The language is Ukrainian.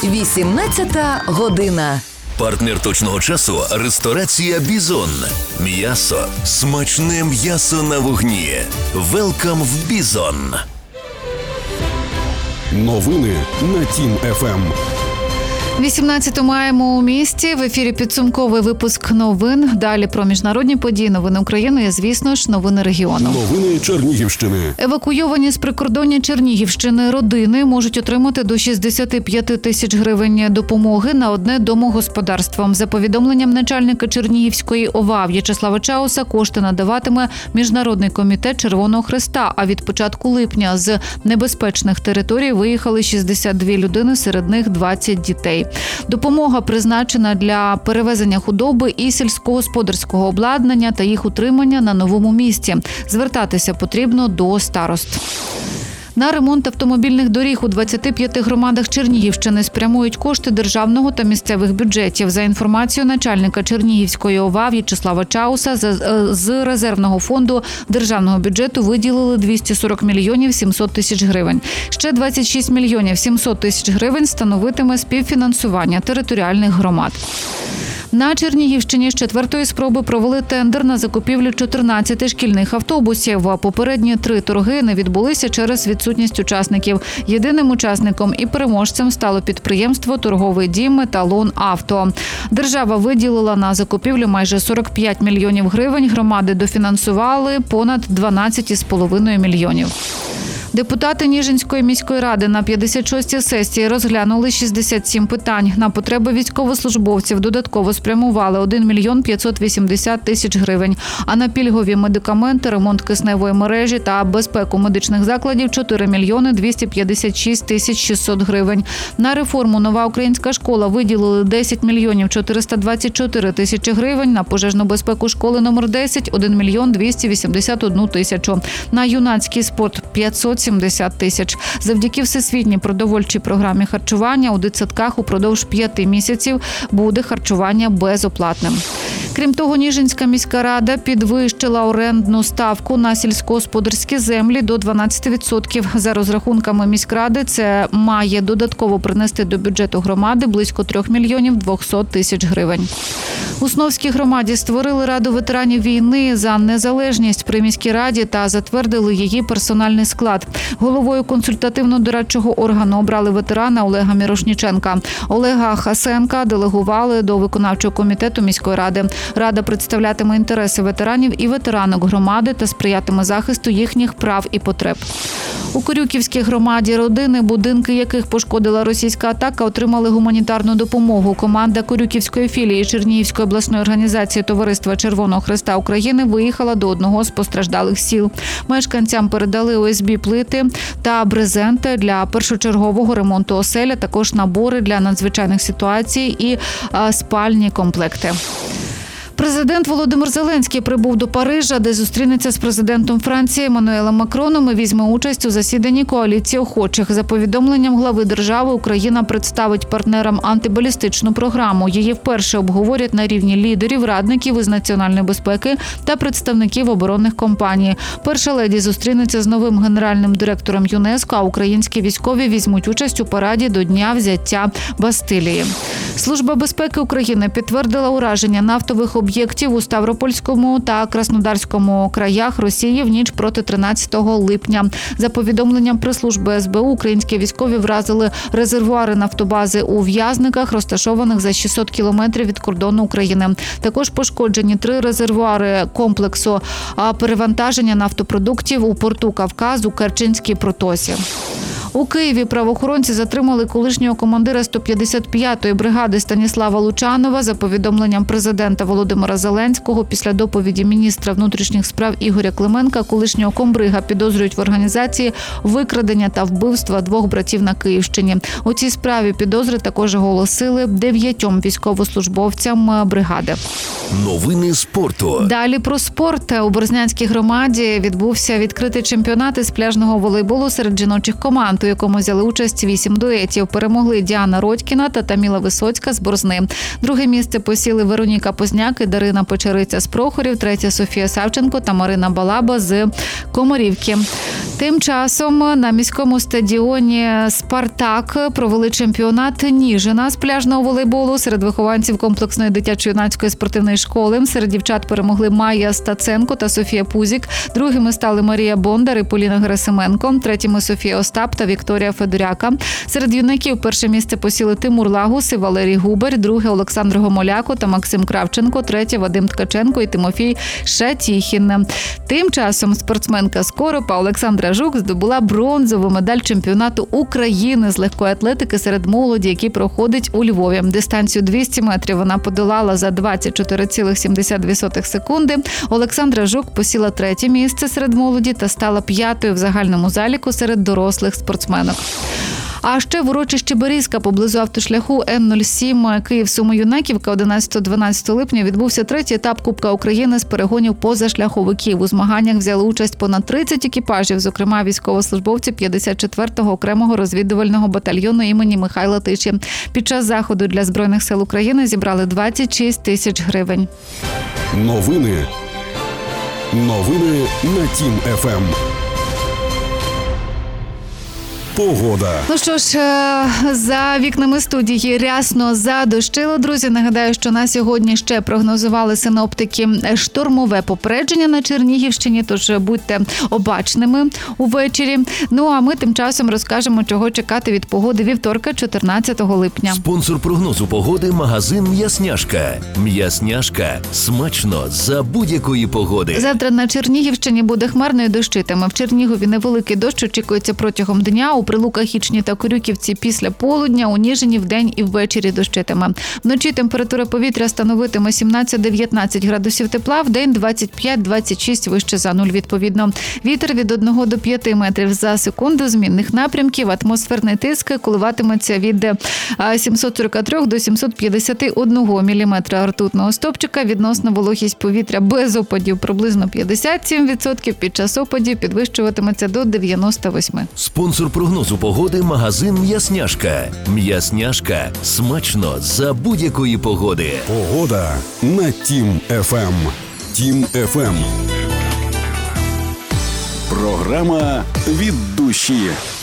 18 година. Партнер точного часу – ресторація «Бізон». М'ясо. Смачне м'ясо на вогні. Велкам в «Бізон». Новини на Тім-ФМ. 18 маємо у місті. В ефірі підсумковий випуск новин. Далі про міжнародні події, новини України і, звісно ж, новини регіону. Новини Чернігівщини. Евакуйовані з прикордоння Чернігівщини родини можуть отримати до 65 тисяч гривень допомоги на одне домогосподарство. За повідомленням начальника Чернігівської ОВА В'ячеслава Чауса, кошти надаватиме Міжнародний комітет Червоного Хреста. А від початку липня з небезпечних територій виїхали 62 людини, серед них 20 дітей. Допомога призначена для перевезення худоби і сільськогосподарського обладнання та їх утримання на новому місці. Звертатися потрібно до старост. На ремонт автомобільних доріг у 25 громадах Чернігівщини спрямують кошти державного та місцевих бюджетів. За інформацією начальника Чернігівської ОВА В'ячеслава Чауса, з резервного фонду державного бюджету виділили 240 мільйонів 700 тисяч гривень. Ще 26 мільйонів 700 тисяч гривень становитиме співфінансування територіальних громад. На Чернігівщині з 4-ї спроби провели тендер на закупівлю 14 шкільних автобусів. Попередні 3 торги не відбулися через відсутність учасників. Єдиним учасником і переможцем стало підприємство «Торговий дім Еталон Авто». Держава виділила на закупівлю майже 45 мільйонів гривень, громади дофінансували понад 12,5 мільйонів. Депутати Ніжинської міської ради на 56-й сесії розглянули 67 питань. На потреби військовослужбовців додатково спрямували 1 мільйон 580 тисяч гривень. А на пільгові медикаменти, ремонт кисневої мережі та безпеку медичних закладів – 4 мільйони 256 тисяч 600 гривень. На реформу «Нова українська школа» виділили 10 мільйонів 424 тисячі гривень. На пожежну безпеку школи номер 10 – 1 мільйон 281 тисячу. На юнацький спорт – 570 тисяч. Завдяки всесвітній продовольчій програмі харчування у дитсадках упродовж 5 місяців буде харчування безоплатним. Крім того, Ніжинська міська рада підвищила орендну ставку на сільськогосподарські землі до 12%. За розрахунками міськради, це має додатково принести до бюджету громади близько 3 мільйонів 200 тисяч гривень. У Сновській громаді створили Раду ветеранів війни за незалежність при міській раді та затвердили її персональний склад. Головою консультативно-дорадчого органу обрали ветерана Олега Мірошніченка. Олега Хасенка делегували до виконавчого комітету міської ради. Рада представлятиме інтереси ветеранів і ветеранок громади та сприятиме захисту їхніх прав і потреб. У Корюківській громаді родини, будинки яких пошкодила російська атака, отримали гуманітарну допомогу. Команда Корюківської філії Чернігівської обласної організації Товариства Червоного Хреста України виїхала до одного з постраждалих сіл. Мешканцям передали ОСБ-плити та брезенти для першочергового ремонту осель, а також набори для надзвичайних ситуацій і спальні комплекти. Президент Володимир Зеленський прибув до Парижа, де зустрінеться з президентом Франції Еммануелем Макроном і візьме участь у засіданні коаліції охочих. За повідомленням глави держави, Україна представить партнерам антибалістичну програму. Її вперше обговорять на рівні лідерів, радників із національної безпеки та представників оборонних компаній. Перша леді зустрінеться з новим генеральним директором ЮНЕСКО, а українські військові візьмуть участь у параді до Дня взяття Бастилії. Служба безпеки України підтвердила ураження нафтових об'єктів у Ставропольському та Краснодарському краях Росії в ніч проти 13 липня. За повідомленням прес-служби СБУ, українські військові вразили резервуари нафтобази у В'язниках, розташованих за 600 кілометрів від кордону України. Також пошкоджені 3 резервуари комплексу перевантаження нафтопродуктів у порту Кавказ у Керченській протоці. У Києві правоохоронці затримали колишнього командира 155-ї бригади Станіслава Лучанова. За повідомленням президента Володимира Зеленського, після доповіді міністра внутрішніх справ Ігоря Клименка, колишнього комбрига підозрюють в організації викрадення та вбивства 2 братів на Київщині. У цій справі підозри також оголосили 9 військовослужбовцям бригади. Новини спорту. Далі про спорт. У Борзнянській громаді відбувся відкритий чемпіонат із пляжного волейболу серед жіночих команд. у якому взяли участь 8 дуетів. Перемогли Діана Родькіна та Таміла Висоцька з Борзни. Друге місце посіли Вероніка Позняк і Дарина Печериця з Прохорів, третя Софія Савченко та Марина Балаба з Комарівки. Тим часом на міському стадіоні «Спартак» провели чемпіонат Ніжина з пляжного волейболу серед вихованців комплексної дитячо-юнацької спортивної школи. Серед дівчат перемогли Майя Стаценко та Софія Пузік. Другими стали Марія Бондар і Поліна Герасименко. Третіми Софія Остап та Вікторія Федоряка. Серед юнаків перше місце посіли Тимур Лагус і Валерій Губер. Друге Олександр Гомоляко та Максим Кравченко. Третє Вадим Ткаченко і Тимофій Шатіхін. Тим часом спортсменка з Коропа Олександра Жук здобула бронзову медаль чемпіонату України з легкої атлетики серед молоді, який проходить у Львові. Дистанцію 200 метрів вона подолала за 24,72 секунди. Олександра Жук посіла третє місце серед молоді та стала п'ятою в загальному заліку серед дорослих спортсменок. А ще в урочищі Берізка поблизу автошляху Н-07 Київ-Суми-Юнаківка 11-12 липня відбувся третій етап Кубка України з перегонів позашляховиків. У змаганнях взяли участь понад 30 екіпажів, зокрема військовослужбовці 54-го окремого розвідувального батальйону імені Михайла Тиші. Під час заходу для Збройних сил України зібрали 26 тисяч гривень. Новини на Тім ФМ. Погода. Ну що ж, за вікнами студії рясно задощило. Друзі, нагадаю, що на сьогодні ще прогнозували синоптики штормове попередження на Чернігівщині, тож будьте обачними увечері. Ну а ми тим часом розкажемо, чого чекати від погоди вівторка, 14 липня. Спонсор прогнозу погоди – магазин «М'ясняшка». «М'ясняшка» – смачно за будь-якої погоди. Завтра на Чернігівщині буде хмарно і дощитиме. В Чернігові невеликий дощ очікується протягом дня. У Прилуках, Ічні та Корюківці після полудня, у Ніжині вдень і ввечері дощитиме. Вночі температура повітря становитиме 17-19 градусів тепла, вдень 25-26 вище за нуль відповідно. Вітер від 1 до 5 метрів за секунду змінних напрямків. Атмосферний тиск коливатиметься від 743 до 751 міліметра ртутного стовпчика. Відносна вологість повітря без опадів приблизно 57%. Під час опадів підвищуватиметься до 98%. Спонсор прогнозу погоди – магазин «М'ясняшка». «М'ясняшка» – смачно за будь-якої погоди. Погода на Тім ФМ. Тім ФМ. Програма «Від душі».